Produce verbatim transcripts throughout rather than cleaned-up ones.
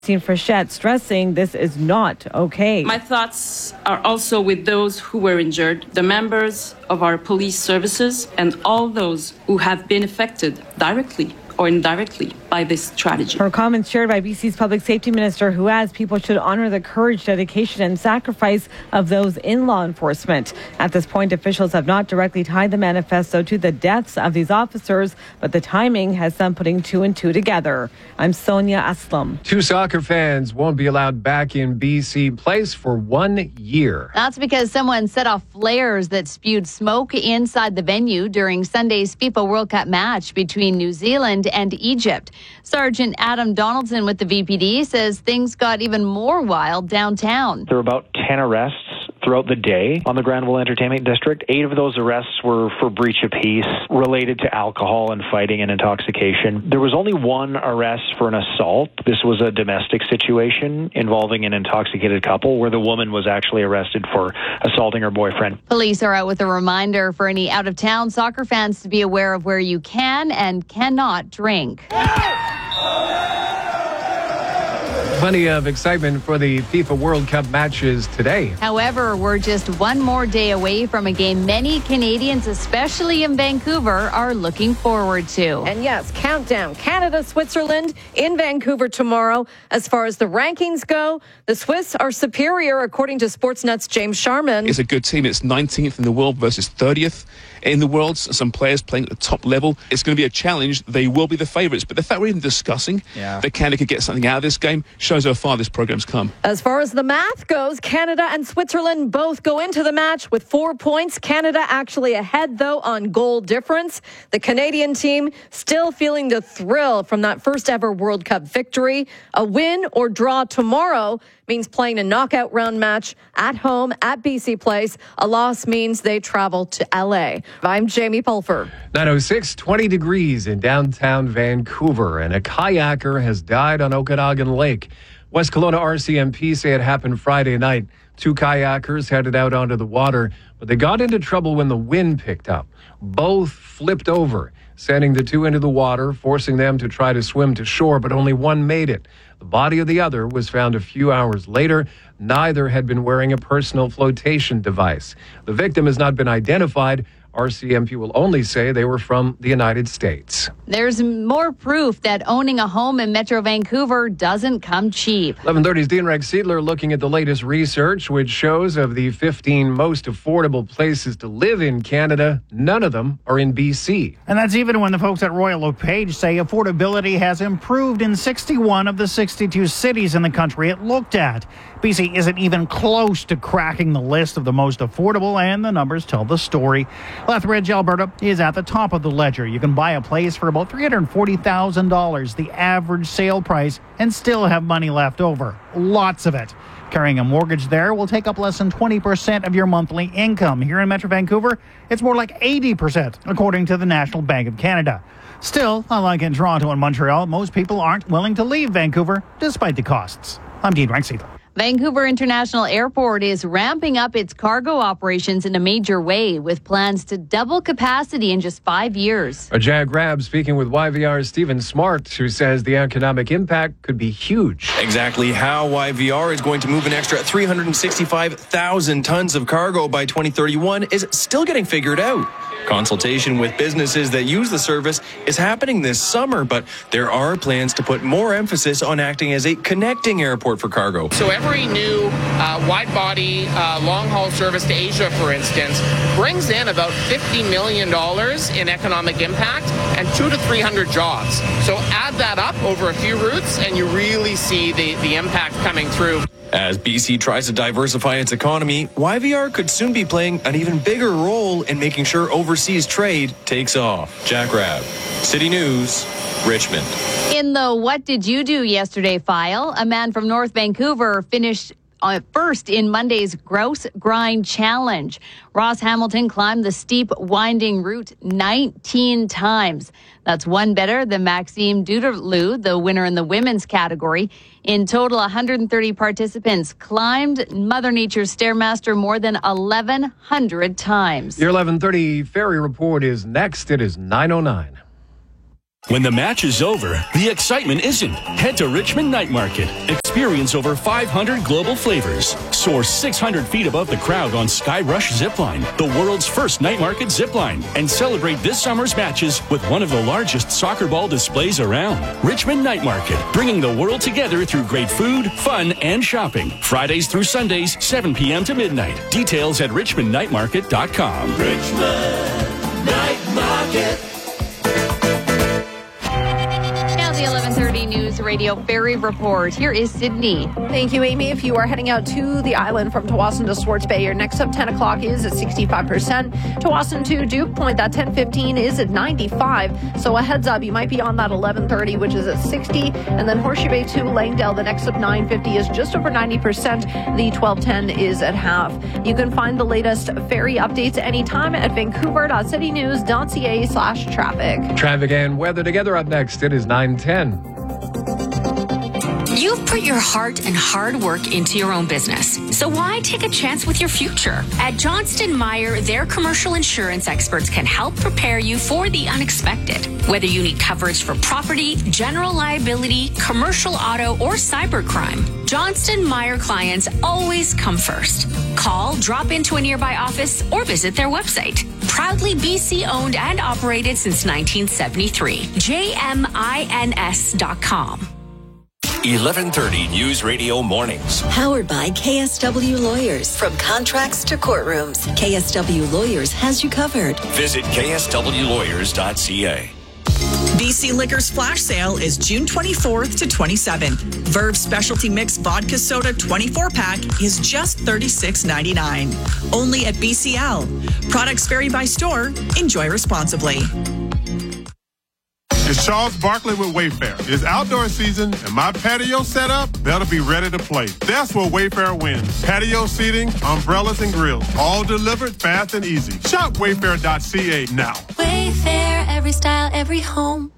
Frechette stressing this is not okay. My thoughts are also with those who were injured, the members of our police services, and all those who have been affected directly or indirectly by this tragedy. Her comments shared by B C's Public Safety Minister, who adds people should honor the courage, dedication, and sacrifice of those in law enforcement. At this point, officials have not directly tied the manifesto to the deaths of these officers, but the timing has some putting two and two together. I'm Sonia Aslam. Two soccer fans won't be allowed back in B C Place for one year. That's because someone set off flares that spewed smoke inside the venue during Sunday's FIFA World Cup match between New Zealand and Egypt. Sergeant Adam Donaldson with the V P D says things got even more wild downtown. There were about ten arrests throughout the day on the Granville Entertainment District. Eight of those arrests were for breach of peace related to alcohol and fighting and intoxication. There was only one arrest for an assault. This was a domestic situation involving an intoxicated couple where the woman was actually arrested for assaulting her boyfriend. Police are out with a reminder for any out-of-town soccer fans to be aware of where you can and cannot drink. Plenty of excitement for the FIFA World Cup matches today. However, we're just one more day away from a game many Canadians, especially in Vancouver, are looking forward to. And yes, countdown. Canada, Switzerland in Vancouver tomorrow. As far as the rankings go, the Swiss are superior, according to Sportsnet's James Sharman. It's a good team. It's nineteenth in the world versus thirtieth in the world. Some players playing at the top level. It's going to be a challenge. They will be the favourites. But the fact we're even discussing yeah. that Canada could get something out of this game shows how far this program's come. As far as the math goes, Canada and Switzerland both go into the match with four points. Canada actually ahead, though, on goal difference. The Canadian team still feeling the thrill from that first ever World Cup victory. A win or draw tomorrow means playing a knockout round match at home at B C Place. A loss means they travel to L A. I'm Jamie Pulfer. nine oh six, twenty degrees in downtown Vancouver, and a kayaker has died on Okanagan Lake. West Kelowna R C M P say it happened Friday night. Two kayakers headed out onto the water, but they got into trouble when the wind picked up. Both flipped over, sending the two into the water, forcing them to try to swim to shore, but only one made it. The body of the other was found a few hours later. Neither had been wearing a personal flotation device. The victim has not been identified. R C M P will only say they were from the United States. There's more proof that owning a home in Metro Vancouver doesn't come cheap. eleven thirty's Dean Rex Seidler looking at the latest research, which shows of the fifteen most affordable places to live in Canada, none of them are in B C. And that's even when the folks at Royal LePage say affordability has improved in sixty-one of the sixty-two cities in the country it looked at. B C isn't even close to cracking the list of the most affordable, and the numbers tell the story. Lethbridge, Alberta is at the top of the ledger. You can buy a place for about three hundred forty thousand dollars, the average sale price, and still have money left over. Lots of it. Carrying a mortgage there will take up less than twenty percent of your monthly income. Here in Metro Vancouver, it's more like eighty percent, according to the National Bank of Canada. Still, unlike in Toronto and Montreal, most people aren't willing to leave Vancouver despite the costs. I'm Dean Rex Seidler. Vancouver International Airport is ramping up its cargo operations in a major way with plans to double capacity in just five years. A Jack Grab speaking with Y V R's Stephen Smart, who says the economic impact could be huge. Exactly how Y V R is going to move an extra three hundred sixty-five thousand tons of cargo by twenty thirty-one is still getting figured out. Consultation with businesses that use the service is happening this summer, but there are plans to put more emphasis on acting as a connecting airport for cargo. So every new uh, wide-body uh, long-haul service to Asia, for instance, brings in about fifty million dollars in economic impact and two to three hundred jobs. So add that up over a few routes, and you really see the, the impact coming through. As B C tries to diversify its economy, Y V R could soon be playing an even bigger role in making sure overseas trade takes off. Jack Rabb, City News, Richmond. In the What Did You Do Yesterday file, a man from North Vancouver finished Uh, first in Monday's Grouse Grind Challenge. Ross Hamilton climbed the steep, winding route nineteen times. That's one better than Maxime Duderlou, the winner in the women's category. In total, one hundred thirty participants climbed Mother Nature's Stairmaster more than eleven hundred times. Your eleven thirty Ferry Report is next. It is nine oh nine. When the match is over, the excitement isn't. Head to Richmond Night Market. Experience over five hundred global flavors. Soar six hundred feet above the crowd on Skyrush Zipline, the world's first night market zipline. And celebrate this summer's matches with one of the largest soccer ball displays around. Richmond Night Market, bringing the world together through great food, fun, and shopping. Fridays through Sundays, seven p.m. to midnight. Details at richmond night market dot com. Richmond Night Market. The eleven thirty News Radio Ferry Report. Here is Sydney. Thank you, Amy. If you are heading out to the island from Tawasin to Swartz Bay, your next up ten o'clock is at sixty-five percent. Tawasin to Duke Point, that ten fifteen is at ninety-five. So a heads up, you might be on that eleven thirty, which is at sixty. And then Horseshoe Bay to Langdale, the next up nine fifty is just over ninety percent. The twelve ten is at half. You can find the latest ferry updates anytime at vancouver dot city news dot c a slash traffic. Traffic and weather together up next. It is nine ten. You've put your heart and hard work into your own business, so why take a chance with your future? At Johnston Meyer, their commercial insurance experts can help prepare you for the unexpected. Whether you need coverage for property, general liability, commercial auto, or cybercrime, Johnston Meyer clients always come first. Call, drop into a nearby office, or visit their website. Proudly B C owned and operated since nineteen seventy-three. J M I N S dot com. eleven thirty News Radio Mornings. Powered by K S W Lawyers. From contracts to courtrooms, K S W Lawyers has you covered. Visit k s w lawyers dot c a. B C Liquor's flash sale is June twenty-fourth to twenty-seventh. Verve Specialty Mix Vodka Soda twenty-four pack is just thirty-six ninety-nine. Only at B C L. Products vary by store. Enjoy responsibly. It's Charles Barkley with Wayfair. It's outdoor season, and my patio setup better be ready to play. That's where Wayfair wins. Patio seating, umbrellas, and grills, all delivered fast and easy. Shop wayfair dot c a now. Wayfair, every style, every home.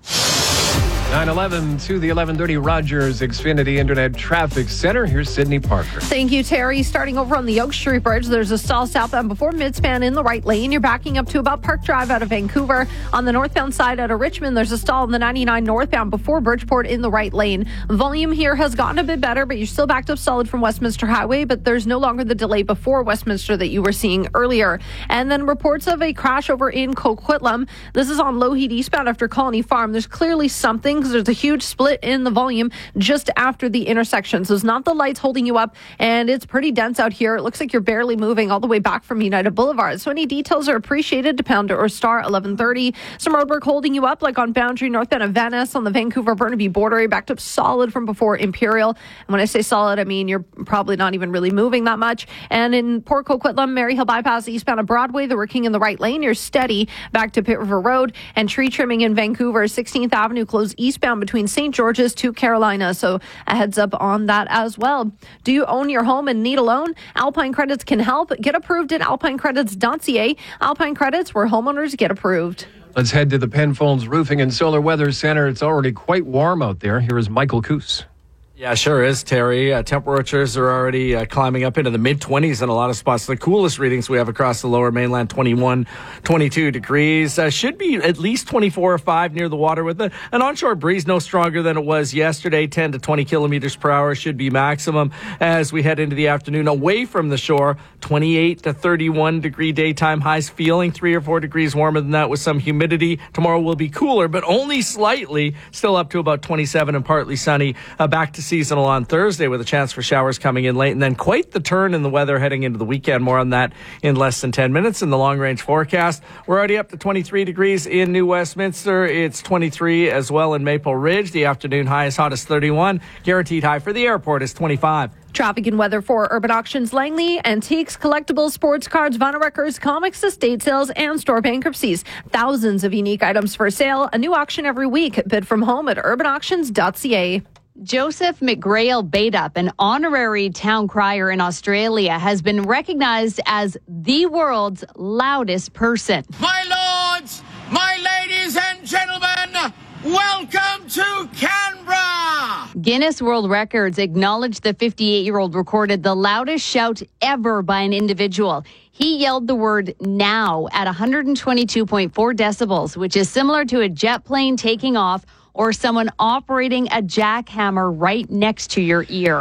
nine eleven to the eleven thirty Rogers Xfinity Internet Traffic Center. Here's Sydney Parker. Thank you, Terry. Starting over on the Oak Street Bridge, there's a stall southbound before Midspan in the right lane. You're backing up to about Park Drive out of Vancouver. On the northbound side out of Richmond, there's a stall in the ninety-nine northbound before Bridgeport in the right lane. Volume here has gotten a bit better, but you're still backed up solid from Westminster Highway, but there's no longer the delay before Westminster that you were seeing earlier. And then reports of a crash over in Coquitlam. This is on Lougheed eastbound after Colony Farm. There's clearly something because there's a huge split in the volume just after the intersection. So it's not the lights holding you up, and it's pretty dense out here. It looks like you're barely moving all the way back from United Boulevard. So any details are appreciated to pound or star eleven thirty. Some road work holding you up, like on Boundary northbound of Venice on the Vancouver-Burnaby border. You're backed up solid from before Imperial. And when I say solid, I mean you're probably not even really moving that much. And in Port Coquitlam, Maryhill Bypass eastbound of Broadway, they're working in the right lane. You're steady back to Pitt River Road. And tree trimming in Vancouver, sixteenth Avenue closed eastbound between Saint George's to Carolina. So a heads up on that as well. Do you own your home and need a loan? Alpine Credits can help. Get approved at alpine credits dot c a. Alpine Credits, where homeowners get approved. Let's head to the Penfolds Roofing and Solar Weather Center. It's already quite warm out there. Here is Michael Coos. Yeah, sure is, Terry. Uh, temperatures are already uh, climbing up into the mid-twenties in a lot of spots. The coolest readings we have across the lower mainland, twenty-one, twenty-two degrees. Uh, should be at least twenty-four or five near the water with a, an onshore breeze no stronger than it was yesterday. ten to twenty kilometers per hour should be maximum as we head into the afternoon. Away from the shore, twenty-eight to thirty-one degree daytime highs, feeling three or four degrees warmer than that with some humidity. Tomorrow will be cooler, but only slightly, still up to about twenty-seven and partly sunny. Uh, back to seasonal on Thursday with a chance for showers coming in late, and then quite the turn in the weather heading into the weekend. More on that in less than ten minutes. In the long range forecast, we're already up to twenty-three degrees in New Westminster. It's twenty-three as well in Maple Ridge. The afternoon high is hot as thirty-one. Guaranteed high for the airport is twenty-five. Traffic and weather for Urban Auctions Langley. Antiques, collectibles, sports cards, vinyl records, comics, estate sales, and store bankruptcies. Thousands of unique items for sale. A new auction every week. Bid from home at urban auctions dot c a. Joseph McGrail Badup, an honorary town crier in Australia, has been recognized as the world's loudest person. My lords, my ladies and gentlemen, welcome to Canberra! Guinness World Records acknowledged the fifty-eight-year-old recorded the loudest shout ever by an individual. He yelled the word now at one hundred twenty-two point four decibels, which is similar to a jet plane taking off or someone operating a jackhammer right next to your ear.